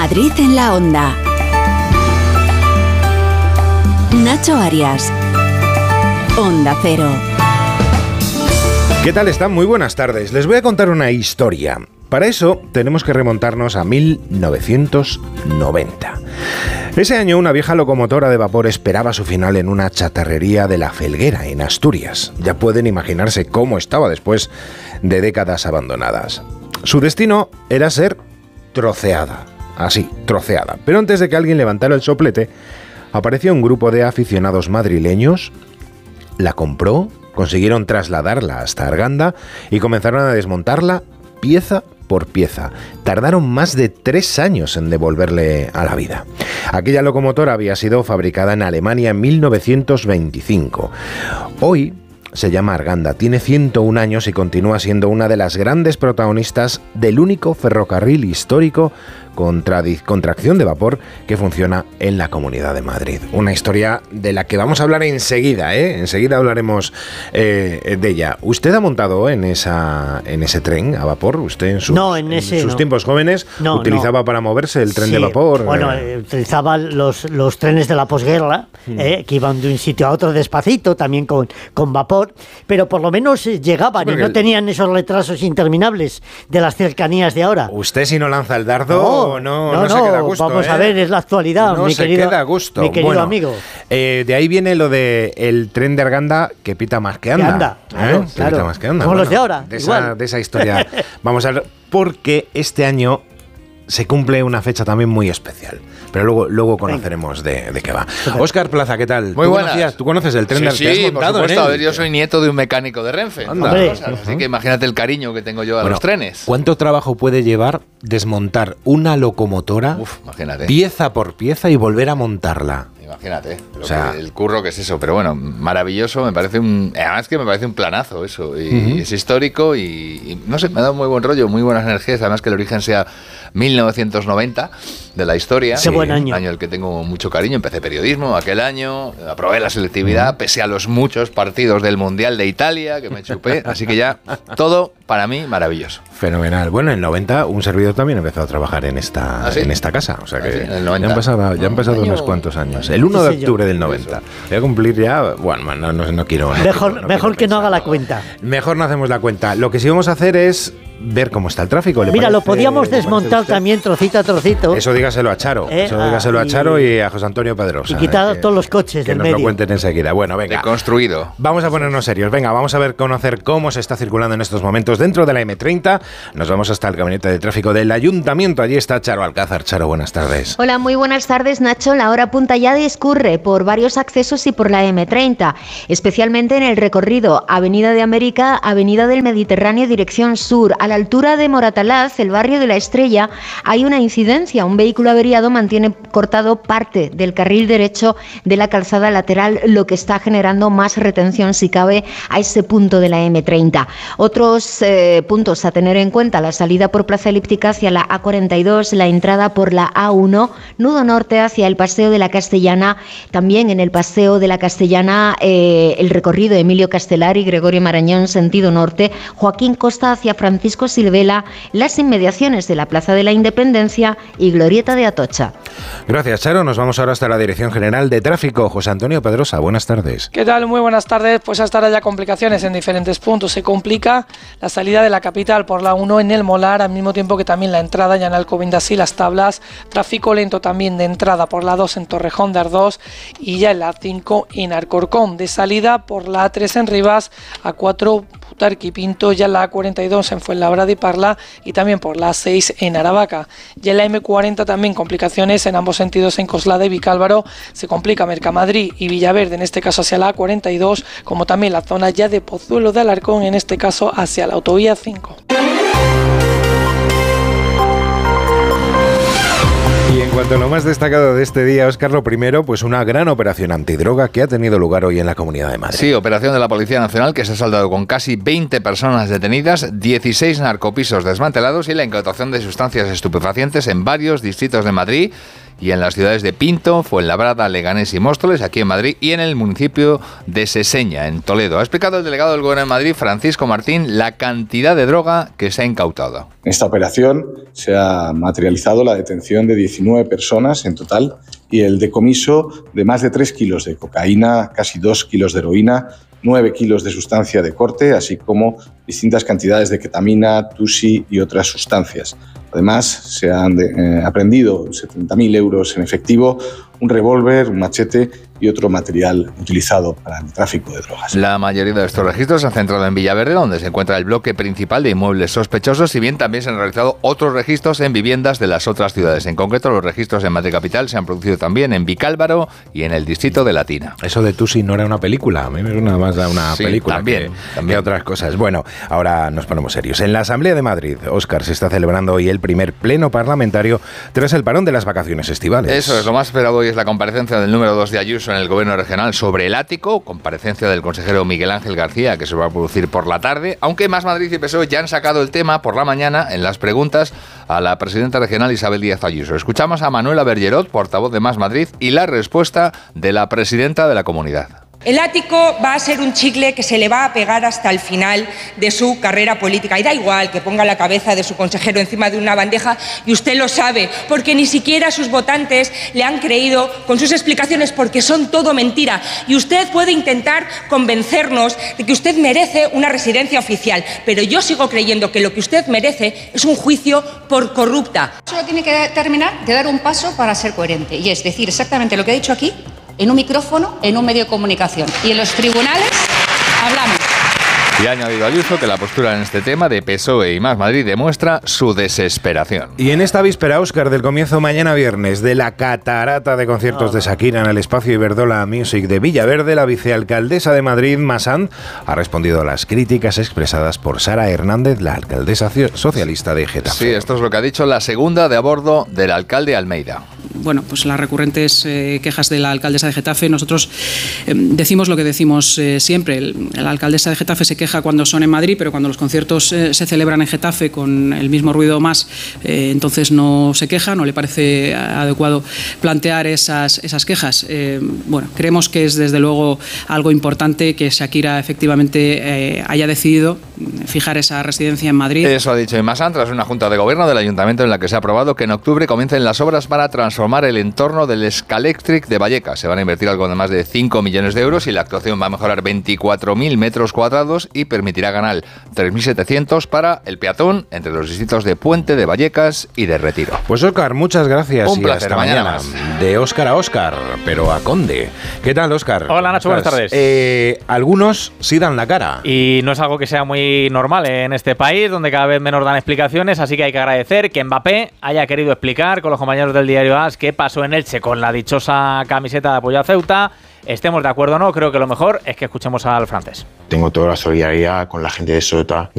Madrid en la onda. Nacho Arias. Onda Cero. ¿Qué tal están? Muy buenas tardes. Les voy a contar una historia. Para eso tenemos que remontarnos a 1990. Ese año una vieja locomotora de vapor esperaba su final en una chatarrería de La Felguera, en Asturias. Ya pueden imaginarse cómo estaba después de décadas abandonadas. Su destino era ser troceada. Así, troceada. Pero antes de que alguien levantara el soplete, apareció un grupo de aficionados madrileños, la compró, consiguieron trasladarla hasta Arganda y comenzaron a desmontarla pieza por pieza. Tardaron más de 3 años en devolverle a la vida. Aquella locomotora había sido fabricada en Alemania en 1925. Hoy se llama Arganda, tiene 101 años y continúa siendo una de las grandes protagonistas del único ferrocarril histórico con tracción de vapor que funciona en la Comunidad de Madrid. Una historia de la que vamos a hablar enseguida, Enseguida hablaremos de ella. ¿Usted ha montado en ese tren a vapor? ¿Usted en sus tiempos jóvenes utilizaba para moverse el tren de vapor? Bueno, utilizaba los trenes de la posguerra, que iban de un sitio a otro despacito, también con vapor, pero por lo menos llegaban y no tenían esos retrasos interminables de las cercanías de ahora. ¿Usted si no lanza el dardo? No se queda a gusto. Vamos a ver, es la actualidad, mi querido amigo. De ahí viene lo de el tren de Arganda que pita más que anda. Claro. Pita más que anda. Como los de ahora. De esa historia vamos a ver, porque este año se cumple una fecha también muy especial. Pero luego conoceremos de qué va. Óscar Plaza, ¿qué tal? Muy buenas. ¿Tú conoces el tren de Arganda? Sí, por supuesto. A ver, yo soy nieto de un mecánico de Renfe. Así que imagínate el cariño que tengo yo a los trenes. ¿Cuánto trabajo puede llevar desmontar una locomotora pieza por pieza y volver a montarla? Imagínate, el curro que es eso, pero bueno, maravilloso, además que me parece un planazo eso, y es histórico y no sé, me ha dado muy buen rollo, muy buenas energías, además que el origen sea 1990 de la historia. Qué buen año. Un año al que tengo mucho cariño, empecé periodismo aquel año, aprobé la selectividad, pese a los muchos partidos del Mundial de Italia que me chupé, así que ya todo para mí maravilloso. Fenomenal. Bueno, en el 90 un servidor también empezó a trabajar en esta casa, o sea que ya han pasado unos cuantos años. El 1 de octubre del 90. Voy a cumplir ya... Bueno, no quiero... Mejor que no haga la cuenta. Mejor no hacemos la cuenta. Lo que sí vamos a hacer es ver cómo está el tráfico. Mira, lo podíamos desmontar también trocito a trocito. Eso dígaselo a Charo. Dígaselo a Charo y a José Antonio Pedrosa. Y quitar todos los coches del medio. Que nos lo cuenten enseguida. Bueno, venga. Deconstruido. Vamos a ponernos serios. Venga, vamos a conocer cómo se está circulando en estos momentos dentro de la M30. Nos vamos hasta el gabinete de tráfico del Ayuntamiento. Allí está Charo Alcázar. Charo, buenas tardes. Hola, muy buenas tardes, Nacho. La hora punta ya discurre por varios accesos y por la M30, especialmente en el recorrido Avenida de América, Avenida del Mediterráneo, dirección sur. A la altura de Moratalaz, el barrio de la Estrella, hay una incidencia. Un vehículo averiado mantiene cortado parte del carril derecho de la calzada lateral, lo que está generando más retención, si cabe, a ese punto de la M30. Otros puntos a tener en cuenta: la salida por Plaza Elíptica hacia la A42, la entrada por la A1, nudo norte hacia el Paseo de la Castellana, también en el Paseo de la Castellana el recorrido Emilio Castelar y Gregorio Marañón, sentido norte, Joaquín Costa hacia Francisco Silvela, las inmediaciones de la Plaza de la Independencia y Glorieta de Atocha. Gracias, Charo. Nos vamos ahora hasta la Dirección General de Tráfico. José Antonio Pedrosa, buenas tardes. ¿Qué tal? Muy buenas tardes. Pues hasta ahora ya complicaciones en diferentes puntos. Se complica la salida de la capital por la 1 en el Molar, al mismo tiempo que también la entrada ya en Alcobendas y Las Tablas. Tráfico lento también de entrada por la 2 en Torrejón de Ardoz y ya en la 5 en Alcorcón. De salida por la A3 en Rivas, A4 Putarqui Pinto, ya en la A42 en Fuenlabrada y Parla y también por la A6 en Aravaca. Ya en la M40 también complicaciones en ambos sentidos en Coslada y Vicálvaro. Se complica Mercamadrid y Villaverde, en este caso hacia la A42, como también la zona ya de Pozuelo de Alarcón, en este caso hacia la autovía 5. Y en cuanto cuanto a lo más destacado de este día, Óscar, lo primero, pues una gran operación antidroga que ha tenido lugar hoy en la Comunidad de Madrid. Sí, operación de la Policía Nacional que se ha saldado con casi 20 personas detenidas, 16 narcopisos desmantelados y la incautación de sustancias estupefacientes en varios distritos de Madrid y en las ciudades de Pinto, Fuenlabrada, Leganés y Móstoles, aquí en Madrid, y en el municipio de Seseña, en Toledo. Ha explicado el delegado del Gobierno de Madrid, Francisco Martín, la cantidad de droga que se ha incautado. En esta operación se ha materializado la detención de 19 personas en total y el decomiso de más de 3 kilos de cocaína, casi 2 kilos de heroína, 9 kilos de sustancia de corte, así como distintas cantidades de ketamina, tusi y otras sustancias. Además, se han aprehendido 70.000 euros en efectivo, un revólver, un machete y otro material utilizado para el tráfico de drogas. La mayoría de estos registros se han centrado en Villaverde, donde se encuentra el bloque principal de inmuebles sospechosos, si bien también se han realizado otros registros en viviendas de las otras ciudades. En concreto, los registros en Madrid Capital se han producido también en Vicálvaro y en el distrito de Latina. Eso de Tusi no era una película, a mí me suena más a una película también. Que otras cosas. Bueno, ahora nos ponemos serios. En la Asamblea de Madrid, Óscar, se está celebrando hoy el primer pleno parlamentario tras el parón de las vacaciones estivales. Eso es, lo más esperado hoy es la comparecencia del número 2 de Ayuso en el Gobierno Regional sobre el ático, comparecencia del consejero Miguel Ángel García, que se va a producir por la tarde, aunque Más Madrid y PSOE ya han sacado el tema por la mañana en las preguntas a la presidenta regional Isabel Díaz Ayuso. Escuchamos a Manuela Bergerot, portavoz de Más Madrid, y la respuesta de la presidenta de la comunidad. El ático va a ser un chicle que se le va a pegar hasta el final de su carrera política. Y da igual que ponga la cabeza de su consejero encima de una bandeja, y usted lo sabe, porque ni siquiera sus votantes le han creído con sus explicaciones, porque son todo mentira. Y usted puede intentar convencernos de que usted merece una residencia oficial, pero yo sigo creyendo que lo que usted merece es un juicio por corrupta. Solo tiene que terminar de dar un paso para ser coherente, y es decir exactamente lo que ha dicho aquí, en un micrófono, en un medio de comunicación. Y en los tribunales hablamos. Y ha añadido Ayuso que la postura en este tema de PSOE y Más Madrid demuestra su desesperación. Y en esta víspera, Óscar, del comienzo mañana viernes de la catarata de conciertos de Shakira en el espacio Iberdola Music de Villaverde, la vicealcaldesa de Madrid, Masant, ha respondido a las críticas expresadas por Sara Hernández, la alcaldesa socialista de Getafe. Sí, esto es lo que ha dicho la segunda de a bordo del alcalde Almeida. Bueno, pues las recurrentes quejas de la alcaldesa de Getafe, nosotros decimos lo que decimos siempre. La alcaldesa de Getafe se queja cuando son en Madrid, pero cuando los conciertos se celebran en Getafe con el mismo ruido más, entonces no se queja, no le parece adecuado plantear esas quejas. Bueno, creemos que es desde luego algo importante que Shakira efectivamente haya decidido fijar esa residencia en Madrid. Eso ha dicho Masant tras una junta de gobierno del ayuntamiento en la que se ha aprobado que en octubre comiencen las obras para transformar el entorno del Scalectric de Vallecas. Se van a invertir algo de más de 5 millones de euros y la actuación va a mejorar 24.000 metros cuadrados y permitirá ganar 3.700 para el peatón entre los distritos de Puente, de Vallecas y de Retiro. Pues Óscar, muchas gracias. Un placer, hasta mañana. más. De Óscar a Óscar, pero a Conde. ¿Qué tal, Óscar? Hola, Nacho, buenas tardes. Algunos sí dan la cara. Y no es algo que sea muy normal en este país, donde cada vez menos dan explicaciones, así que hay que agradecer que Mbappé haya querido explicar con los compañeros del diario AS qué pasó en Elche con la dichosa camiseta de apoyo a Ceuta. Estemos de acuerdo o no, creo que lo mejor es que escuchemos al francés. Tengo toda la solidaridad con la gente de Ceuta.